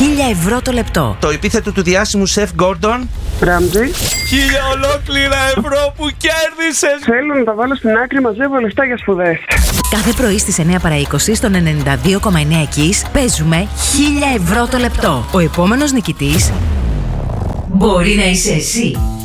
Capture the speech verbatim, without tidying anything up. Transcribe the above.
χίλια ευρώ το λεπτό. Το επίθετο του διάσημου σεφ Gordon Ramsay. Χίλια ολόκληρα ευρώ που κέρδισες. Θέλω να τα βάλω στην άκρη, μαζεύω λεφτά για σπουδές. Κάθε πρωί στις εννιά παρά είκοσι στον ενενήντα δύο κόμμα εννέα Kiss παίζουμε χίλια ευρώ το λεπτό. Ο επόμενος νικητής μπορεί να είσαι εσύ.